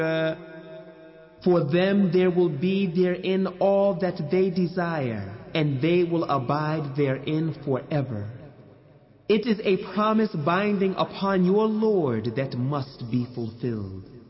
For them there will be therein all that they desire, and they will abide therein forever. It is a promise binding upon your Lord that must be fulfilled.